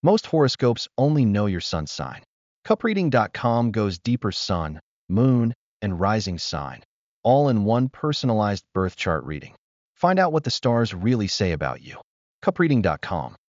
Most horoscopes only know your sun sign. CupReading.com goes deeper: sun, moon, and rising sign, all in one personalized birth chart reading. Find out what the stars really say about you. CupReading.com